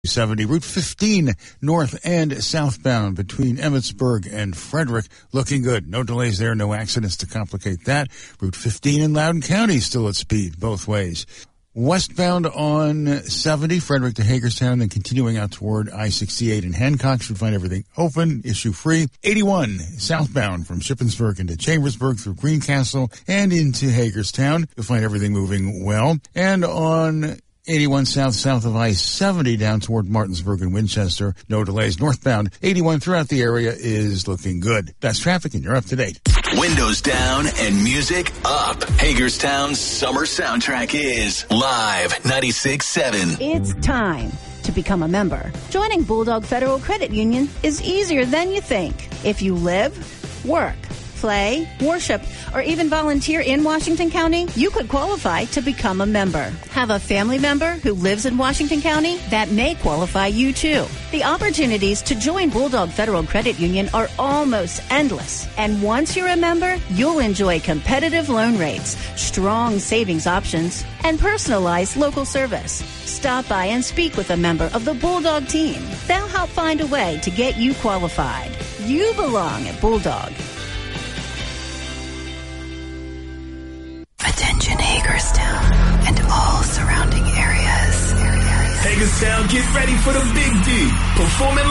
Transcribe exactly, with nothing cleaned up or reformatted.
seventy, Route fifteen, north and southbound between Emmitsburg and Frederick. Looking good. No delays there, no accidents to complicate that. Route fifteen in Loudoun County still at speed both ways. Westbound on seventy, Frederick to Hagerstown, then continuing out toward I sixty-eight in Hancock. Should find everything open, issue-free. eighty-one, southbound from Shippensburg into Chambersburg through Greencastle and into Hagerstown. You'll find everything moving well. And on eighty-one south, south of I seventy down toward Martinsburg and Winchester. No delays. Northbound, eighty-one throughout the area is looking good. That's traffic, and you're up to date. Windows down and music up. Hagerstown's summer soundtrack is Live ninety-six point seven. It's time to become a member. Joining Bulldog Federal Credit Union is easier than you think. If you live, work, play, worship, or even volunteer in Washington County, you could qualify to become a member. Have a family member who lives in Washington County? That may qualify you too. The opportunities to join Bulldog Federal Credit Union are almost endless. And once you're a member, you'll enjoy competitive loan rates, strong savings options, and personalized local service. Stop by and speak with a member of the Bulldog team. They'll help find a way to get you qualified. You belong at Bulldog. Attention Hagerstown and all surrounding areas. Hagerstown, get ready for the big D. Performing